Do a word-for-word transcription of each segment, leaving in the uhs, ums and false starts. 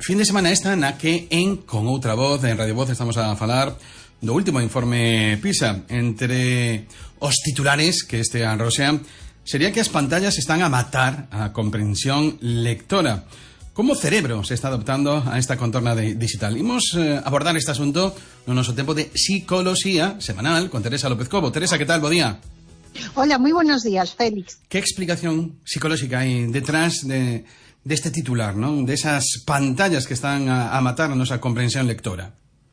Fin de semana esta na que en Con Outra Voz, en Radio Voz, estamos a falar do último informe PISA. Entre os titulares que este arroxean sería que as pantallas están a matar a comprensión lectora. Como o cerebro se está adaptando a esta contorna de digital? Imos eh, abordar este asunto no noso tempo de psicoloxía semanal con Teresa López Cobo. Teresa, que tal? Bo día. Hola, muy buenos días, Félix. Que explicación psicolóxica hai detrás de, de este titular, non? De esas pantallas que están a, a matar a nosa comprensión lectora.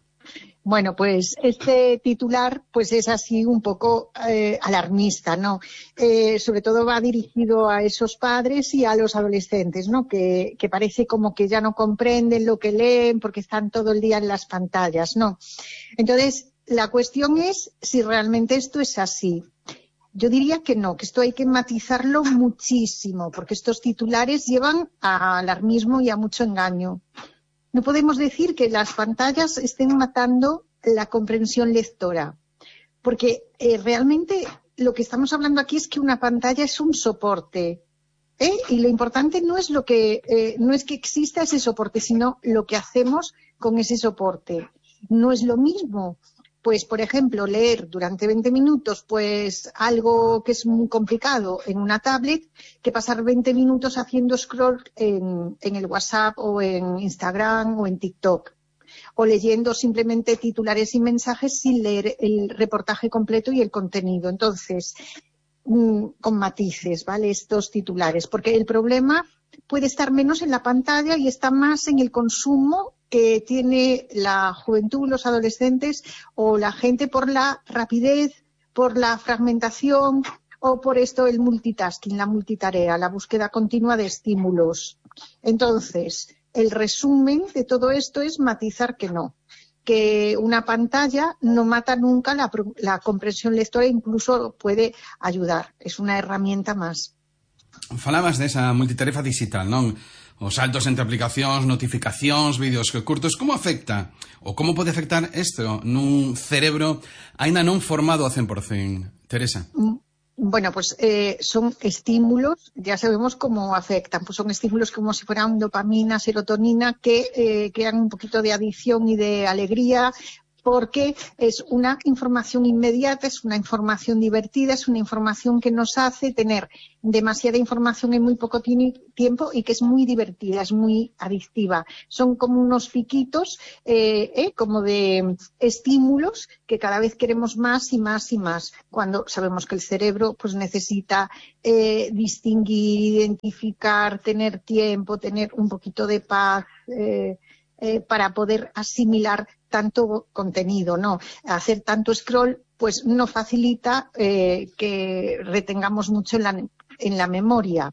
Bueno, pues este titular pues es así un poco eh, alarmista, ¿no? Eh, sobre todo va dirigido a esos padres y a los adolescentes, ¿no? Que, que parece como que ya no comprenden lo que leen porque están todo el día en las pantallas, ¿no? Entonces, la cuestión es si realmente esto es así. Yo diría que no, que esto hay que matizarlo muchísimo, porque estos titulares llevan a alarmismo y a mucho engaño. No podemos decir que las pantallas estén matando la comprensión lectora, porque eh, realmente lo que estamos hablando aquí es que una pantalla es un soporte, ¿eh? Y lo importante no es lo que eh, no es que exista ese soporte, sino lo que hacemos con ese soporte. No es lo mismo, pues, por ejemplo, leer durante veinte minutos pues algo que es muy complicado en una tablet, que pasar veinte minutos haciendo scroll en, en el WhatsApp o en Instagram o en TikTok, o leyendo simplemente titulares y mensajes sin leer el reportaje completo y el contenido. Entonces, mmm, con matices, ¿vale? Estos titulares, porque el problema puede estar menos en la pantalla y está más en el consumo que tiene la juventud, los adolescentes o la gente por la rapidez, por la fragmentación o por esto el multitasking, la multitarea, la búsqueda continua de estímulos. Entonces, el resumen de todo esto es matizar que no, que una pantalla no mata nunca la, la comprensión lectora, incluso puede ayudar, es una herramienta más. Falabas desa multitarefa digital, non? Os saltos entre aplicacións, notificacións, vídeos curtos, como afecta ou como pode afectar isto nun cerebro aínda non formado ao cen por cen? Teresa. Bueno, pues eh, son estímulos, ya sabemos cómo afectan, pues son estímulos como si fueran dopamina, serotonina, que eh, crean un poquito de adicción y de alegría, porque es una información inmediata, es una información divertida, es una información que nos hace tener demasiada información en muy poco tiempo y que es muy divertida, es muy adictiva. Son como unos piquitos, eh, eh, como de estímulos que cada vez queremos más y más y más, cuando sabemos que el cerebro pues necesita eh, distinguir, identificar, tener tiempo, tener un poquito de paz, eh, eh, para poder asimilar tanto contenido, ¿no? Hacer tanto scroll pues no facilita eh, que retengamos mucho en la, en la memoria.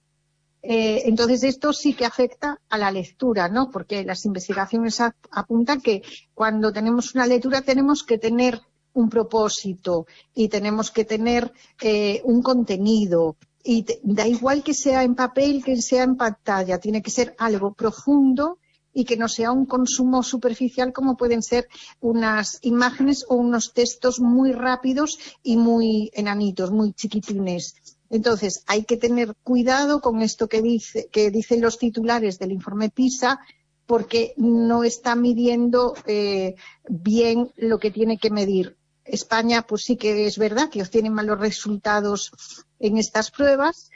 Eh, entonces esto sí que afecta a la lectura, ¿no? Porque las investigaciones apuntan que cuando tenemos una lectura tenemos que tener un propósito y tenemos que tener eh, un contenido. Y te, da igual que sea en papel, que sea en pantalla, tiene que ser algo profundo y que no sea un consumo superficial como pueden ser unas imágenes o unos textos muy rápidos y muy enanitos, muy chiquitines. Entonces, hay que tener cuidado con esto que dice, que dicen los titulares del informe PISA, porque no está midiendo eh, bien lo que tiene que medir. España, pues sí que es verdad que obtiene malos resultados en estas pruebas,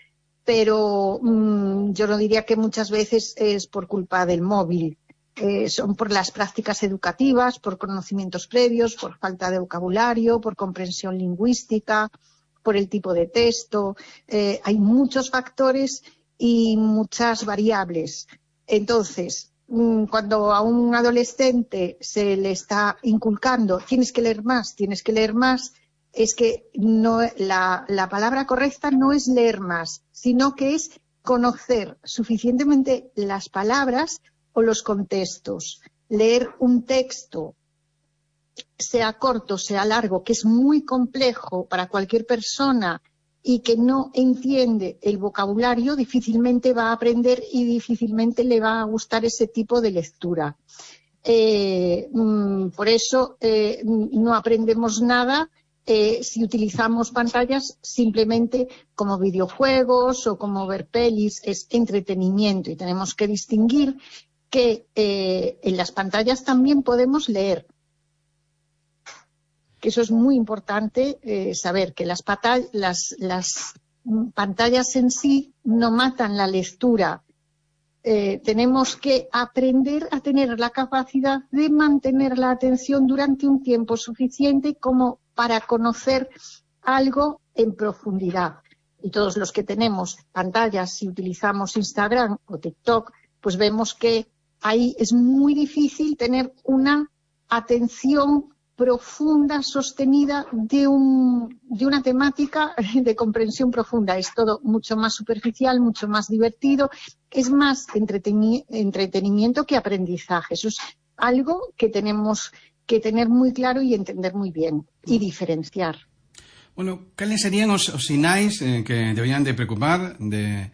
pero mmm, yo no diría que muchas veces es por culpa del móvil. Eh, son por las prácticas educativas, por conocimientos previos, por falta de vocabulario, por comprensión lingüística, por el tipo de texto. Eh, hay muchos factores y muchas variables. Entonces, mmm, cuando a un adolescente se le está inculcando tienes que leer más, tienes que leer más, es que no, la, la palabra correcta no es leer más, sino que es conocer suficientemente las palabras o los contextos. Leer un texto, sea corto, sea largo, que es muy complejo para cualquier persona y que no entiende el vocabulario, difícilmente va a aprender y difícilmente le va a gustar ese tipo de lectura. Eh, por eso eh, no aprendemos nada Eh, si utilizamos pantallas simplemente como videojuegos o como ver pelis. Es entretenimiento y tenemos que distinguir que eh, en las pantallas también podemos leer. Que eso es muy importante eh, saber, que las, las, las pantallas en sí no matan la lectura. Eh, tenemos que aprender a tener la capacidad de mantener la atención durante un tiempo suficiente como para conocer algo en profundidad. Y todos los que tenemos pantallas, si utilizamos Instagram o TikTok, pues vemos que ahí es muy difícil tener una atención profunda, sostenida de, un, de una temática de comprensión profunda. Es todo mucho más superficial, mucho más divertido, es más entreteni- entretenimiento que aprendizaje. Eso es algo que tenemos que tener muy claro y entender muy bien y diferenciar. Bueno, cales serían os, os sinais eh, que deberían de preocupar, de,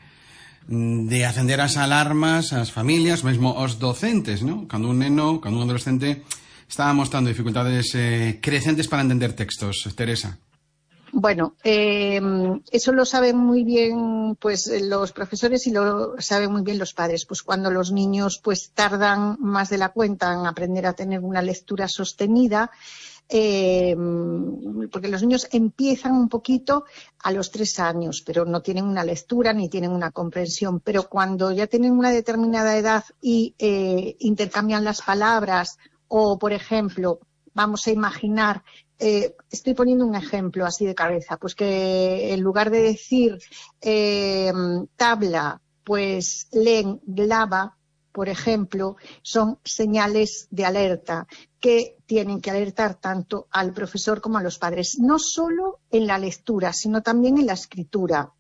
de acender as alarmas ás familias, mesmo aos docentes, ¿no? Cando un neno, cando un adolescente está mostrando dificultades eh, crecientes para entender textos. Teresa. Bueno, eh, eso lo saben muy bien pues los profesores y lo saben muy bien los padres. Pues cuando los niños pues tardan más de la cuenta en aprender a tener una lectura sostenida, eh, porque los niños empiezan un poquito a los tres años, pero no tienen una lectura ni tienen una comprensión. Pero cuando ya tienen una determinada edad y eh, intercambian las palabras, o por ejemplo, vamos a imaginar, eh, estoy poniendo un ejemplo así de cabeza, pues que en lugar de decir eh, tabla, pues leen glava, por ejemplo, son señales de alerta que tienen que alertar tanto al profesor como a los padres, no solo en la lectura, sino también en la escritura.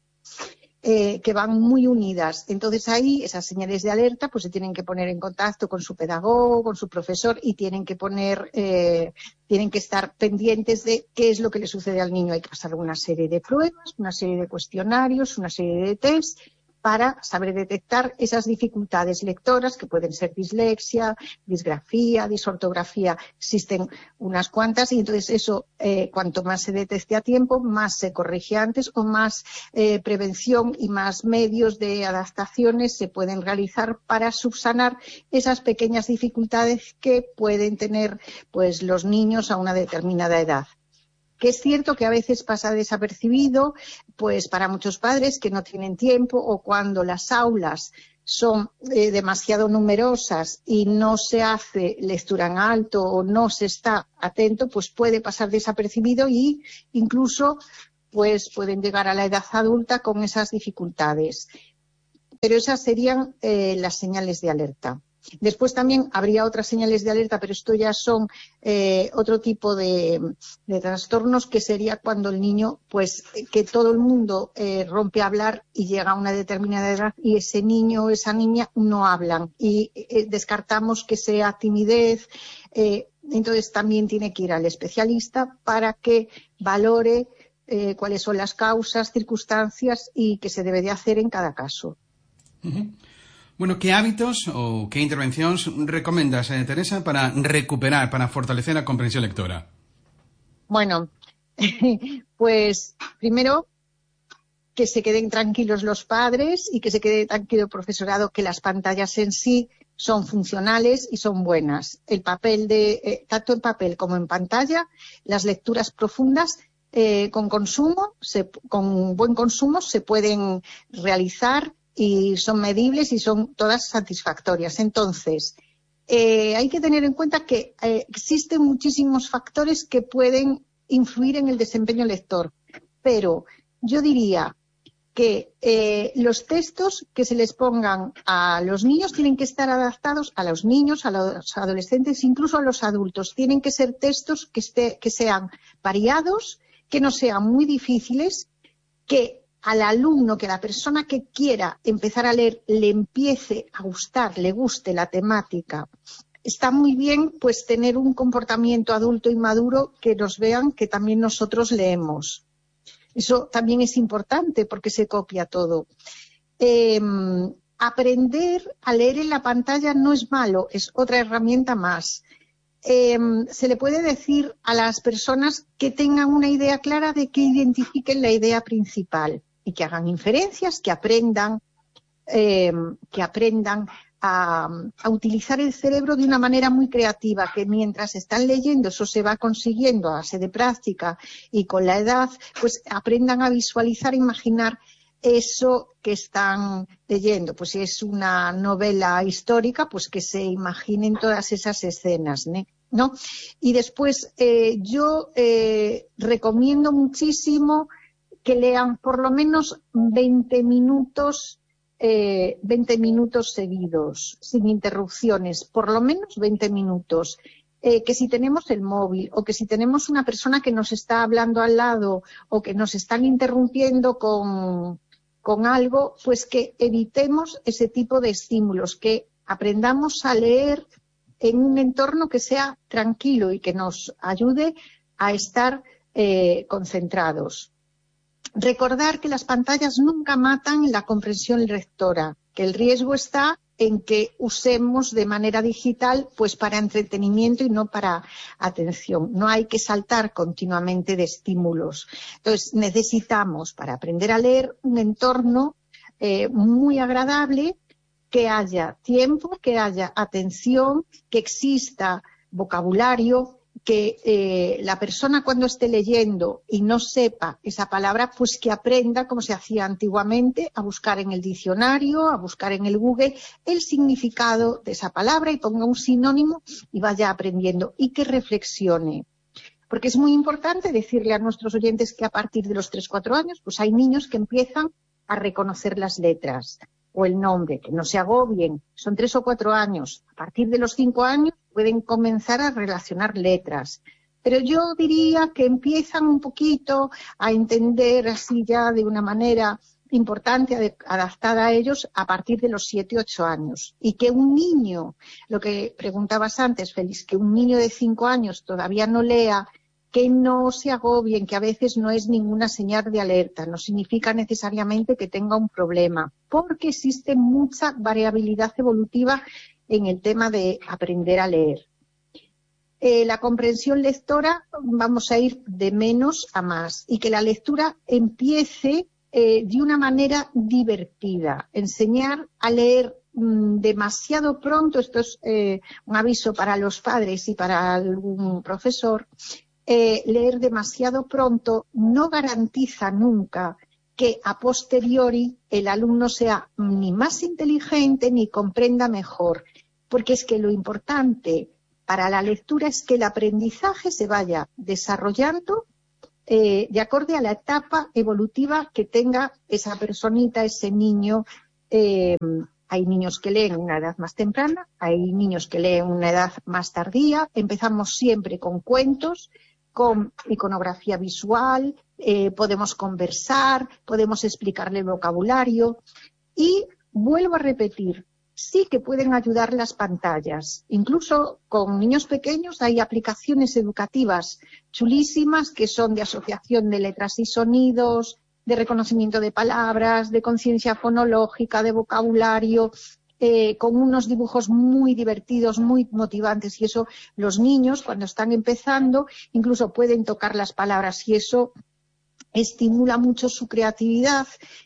Eh, que van muy unidas. Entonces ahí esas señales de alerta pues se tienen que poner en contacto con su pedagogo, con su profesor y tienen que poner, eh, tienen que estar pendientes de qué es lo que le sucede al niño. Hay que pasar una serie de pruebas, una serie de cuestionarios, una serie de tests para saber detectar esas dificultades lectoras que pueden ser dislexia, disgrafía, disortografía. Existen unas cuantas y entonces eso, eh, cuanto más se detecte a tiempo, más se corrige antes o más eh, prevención y más medios de adaptaciones se pueden realizar para subsanar esas pequeñas dificultades que pueden tener pues los niños a una determinada edad. Que es cierto que a veces pasa desapercibido, pues para muchos padres que no tienen tiempo o cuando las aulas son eh, demasiado numerosas y no se hace lectura en alto o no se está atento, pues puede pasar desapercibido y incluso pues pueden llegar a la edad adulta con esas dificultades. Pero esas serían eh, las señales de alerta. Después también habría otras señales de alerta, pero esto ya son eh, otro tipo de, de trastornos, que sería cuando el niño, pues que todo el mundo eh, rompe a hablar y llega a una determinada edad y ese niño o esa niña no hablan y eh, descartamos que sea timidez. Eh, entonces también tiene que ir al especialista para que valore eh, cuáles son las causas, circunstancias y qué se debe de hacer en cada caso. Uh-huh. Bueno, ¿qué hábitos o qué intervencións recomendas, eh, Teresa, para recuperar, para fortalecer a comprensión lectora? Bueno, pues primero que se queden tranquilos los padres y que se quede tranquilo el profesorado, que las pantallas en sí son funcionales y son buenas. El papel de, eh, tanto en papel como en pantalla, las lecturas profundas eh, con consumo, se, con buen consumo se pueden realizar y son medibles y son todas satisfactorias. Entonces, eh, hay que tener en cuenta que eh, existen muchísimos factores que pueden influir en el desempeño lector, pero yo diría que eh, los textos que se les pongan a los niños tienen que estar adaptados a los niños, a los adolescentes, incluso a los adultos. Tienen que ser textos que, esté, que sean variados, que no sean muy difíciles, que al alumno, que a la persona que quiera empezar a leer le empiece a gustar, le guste la temática. Está muy bien pues tener un comportamiento adulto y maduro que nos vean que también nosotros leemos. Eso también es importante porque se copia todo. Eh, aprender a leer en la pantalla no es malo, es otra herramienta más. Eh, se le puede decir a las personas que tengan una idea clara de que identifiquen la idea principal y que hagan inferencias, que aprendan, eh, que aprendan a, a utilizar el cerebro de una manera muy creativa, que mientras están leyendo eso se va consiguiendo a base de práctica y con la edad, pues aprendan a visualizar, imaginar eso que están leyendo. Pues si es una novela histórica, pues que se imaginen todas esas escenas, ¿no? ¿no? Y después eh, yo eh, recomiendo muchísimo que lean por lo menos veinte minutos, eh, veinte minutos seguidos, sin interrupciones, por lo menos veinte minutos. Eh, que si tenemos el móvil o que si tenemos una persona que nos está hablando al lado o que nos están interrumpiendo con, con algo, pues que evitemos ese tipo de estímulos, que aprendamos a leer en un entorno que sea tranquilo y que nos ayude a estar eh, concentrados. Recordar que las pantallas nunca matan la comprensión lectora, que el riesgo está en que usemos de manera digital pues para entretenimiento y no para atención. No hay que saltar continuamente de estímulos. Entonces necesitamos, para aprender a leer, un entorno eh, muy agradable, que haya tiempo, que haya atención, que exista vocabulario, que eh, la persona cuando esté leyendo y no sepa esa palabra, pues que aprenda, como se hacía antiguamente, a buscar en el diccionario, a buscar en el Google el significado de esa palabra y ponga un sinónimo y vaya aprendiendo, y que reflexione. Porque es muy importante decirle a nuestros oyentes que a partir de los tres a cuatro años, pues hay niños que empiezan a reconocer las letras o el nombre, que no se agobien, son tres o cuatro años. A partir de los cinco años pueden comenzar a relacionar letras. Pero yo diría que empiezan un poquito a entender así ya de una manera importante, adaptada a ellos, a partir de los siete u ocho años. Y que un niño, lo que preguntabas antes, Félix, que un niño de cinco años todavía no lea, que no se agobien, que a veces no es ninguna señal de alerta, no significa necesariamente que tenga un problema, porque existe mucha variabilidad evolutiva en el tema de aprender a leer. Eh, la comprensión lectora vamos a ir de menos a más, y que la lectura empiece eh, de una manera divertida. Enseñar a leer mmm, demasiado pronto, esto es eh, un aviso para los padres y para algún profesor. Eh, leer demasiado pronto no garantiza nunca que a posteriori el alumno sea ni más inteligente ni comprenda mejor, porque es que lo importante para la lectura es que el aprendizaje se vaya desarrollando eh, de acorde a la etapa evolutiva que tenga esa personita, ese niño. Eh, hay niños que leen a una edad más temprana, hay niños que leen a una edad más tardía. Empezamos siempre con cuentos, con iconografía visual, eh, podemos conversar, podemos explicarle el vocabulario. Y vuelvo a repetir, sí que pueden ayudar las pantallas. Incluso con niños pequeños hay aplicaciones educativas chulísimas que son de asociación de letras y sonidos, de reconocimiento de palabras, de conciencia fonológica, de vocabulario, Eh, con unos dibujos muy divertidos, muy motivantes, y eso los niños cuando están empezando incluso pueden tocar las palabras y eso estimula mucho su creatividad.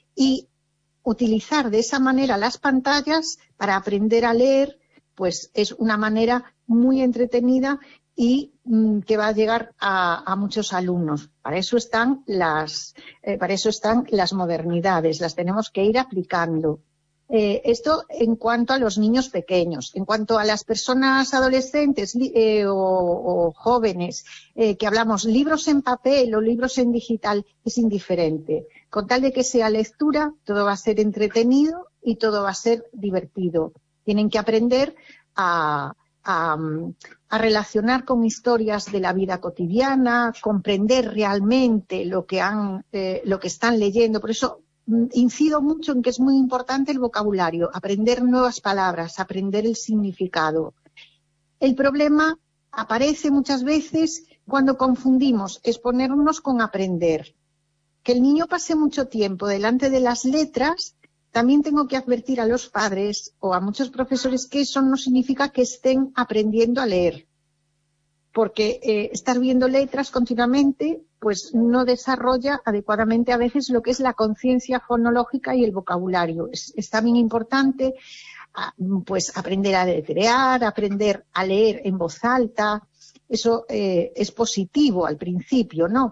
Y utilizar de esa manera las pantallas para aprender a leer pues es una manera muy entretenida y mmm, que va a llegar a, a muchos alumnos. Para eso están las, eh, para eso están las modernidades, las tenemos que ir aplicando. Eh, esto en cuanto a los niños pequeños. En cuanto a las personas adolescentes eh, o, o jóvenes, eh, que hablamos libros en papel o libros en digital, es indiferente. Con tal de que sea lectura, todo va a ser entretenido y todo va a ser divertido. Tienen que aprender a, a, a relacionar con historias de la vida cotidiana, comprender realmente lo que, han, eh, lo que están leyendo. Por eso incido mucho en que es muy importante el vocabulario, aprender nuevas palabras, aprender el significado. El problema aparece muchas veces cuando confundimos exponernos con aprender. Que el niño pase mucho tiempo delante de las letras, también tengo que advertir a los padres o a muchos profesores que eso no significa que estén aprendiendo a leer. Porque eh, estar viendo letras continuamente pues no desarrolla adecuadamente a veces lo que es la conciencia fonológica y el vocabulario. Es, es también importante a, pues aprender a deletrear, aprender a leer en voz alta. Eso eh, es positivo al principio, ¿no?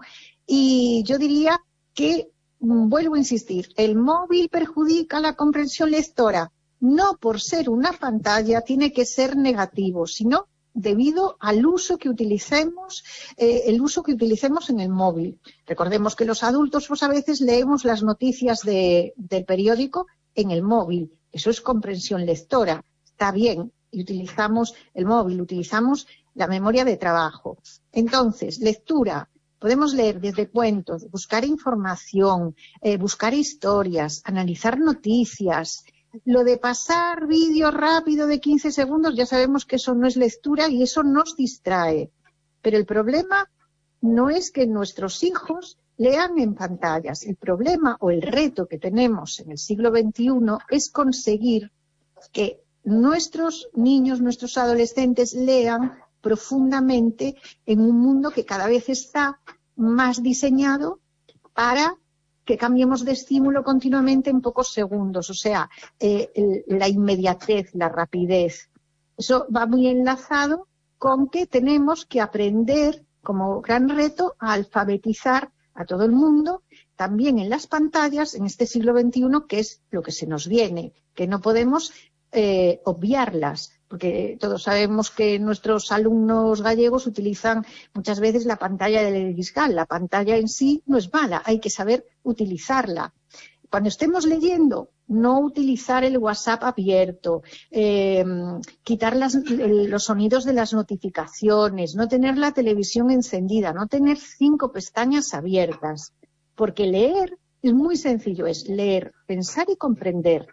Y yo diría que, vuelvo a insistir, el móvil perjudica la comprensión lectora. No por ser una pantalla tiene que ser negativo, sino debido al uso que utilicemos, eh, el uso que utilicemos en el móvil. Recordemos que los adultos pues a veces leemos las noticias de, del periódico en el móvil. Eso es comprensión lectora. Está bien. Y utilizamos el móvil, utilizamos la memoria de trabajo. Entonces, lectura. Podemos leer desde cuentos, buscar información, eh, buscar historias, analizar noticias. Lo de pasar vídeo rápido de quince segundos, ya sabemos que eso no es lectura y eso nos distrae. Pero el problema no es que nuestros hijos lean en pantallas. El problema o el reto que tenemos en el siglo veintiuno es conseguir que nuestros niños, nuestros adolescentes lean profundamente en un mundo que cada vez está más diseñado para que cambiemos de estímulo continuamente en pocos segundos. O sea, eh, el, la inmediatez, la rapidez. Eso va muy enlazado con que tenemos que aprender, como gran reto, a alfabetizar a todo el mundo, también en las pantallas, en este siglo veintiuno, que es lo que se nos viene, que no podemos eh, obviarlas, porque todos sabemos que nuestros alumnos gallegos utilizan muchas veces la pantalla del Xgal. La pantalla en sí no es mala, hay que saber utilizarla. Cuando estemos leyendo, no utilizar el WhatsApp abierto, eh, quitar las, los sonidos de las notificaciones, no tener la televisión encendida, no tener cinco pestañas abiertas. Porque leer es muy sencillo, es leer, pensar y comprender.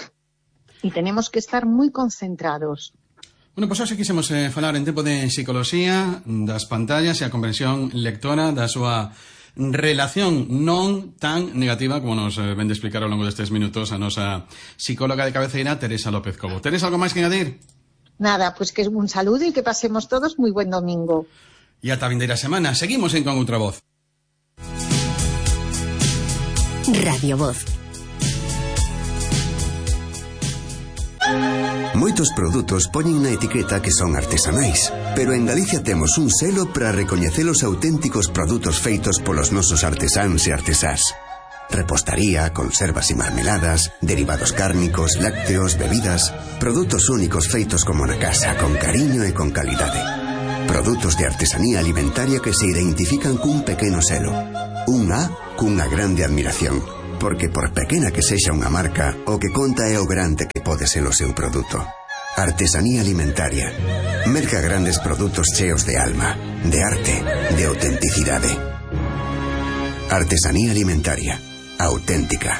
Y tenemos que estar muy concentrados. Bueno, pois hoxe quisemos eh, falar en tempo de psicoloxía, das pantallas e a comprensión lectora, da súa relación non tan negativa como nos eh, ven de explicar ao longo destes minutos a nosa psicóloga de cabeceira, Teresa López Cobo. Teresa, algo máis que añadir? Nada, pues que un saludo y que pasemos todos muy buen domingo. E ata a vindeira semana. Seguimos en Con Outra Voz. Radio Voz. Moitos produtos poñen na etiqueta que son artesanais, pero en Galicia temos un selo para recoñecer os auténticos produtos feitos polos nosos artesáns e artesás. Repostaría, conservas e marmeladas, derivados cárnicos, lácteos, bebidas, produtos únicos feitos como na casa, con cariño e con calidade. Produtos de artesanía alimentaria que se identifican cun pequeno selo. Un A cunha grande admiración. Porque por pequena que sexa unha marca, o que conta é o grande que pode ser o seu produto. Artesanía alimentaria. Merca grandes produtos cheos de alma, de arte, de autenticidade. Artesanía alimentaria. Auténtica.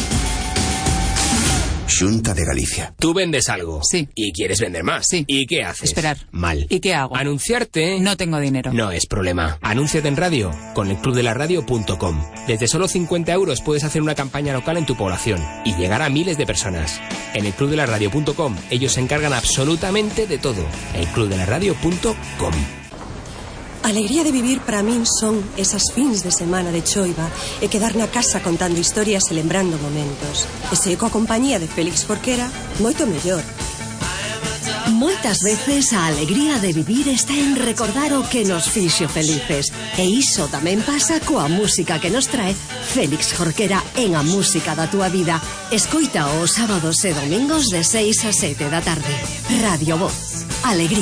Xunta de Galicia. Tú vendes algo. Sí. Y quieres vender más. Sí. ¿Y qué haces? Esperar. Mal. ¿Y qué hago? Anunciarte. No tengo dinero. No es problema. Anúnciate en radio con el club de la radio punto com. Desde solo cincuenta euros puedes hacer una campaña local en tu población y llegar a miles de personas. En el club de la radio punto com ellos se encargan absolutamente de todo. el club de la radio punto com. A alegría de vivir para min son esas fins de semana de choiva e quedar na casa contando historias e lembrando momentos. E se coa compañía de Félix Jorquera, moito mellor. Moitas veces a alegría de vivir está en recordar o que nos fixo felices. E iso tamén pasa coa música que nos trae Félix Jorquera en A Música da Túa Vida. Escoita os sábados e domingos de seis a sete da tarde. Radio Voz. Alegría.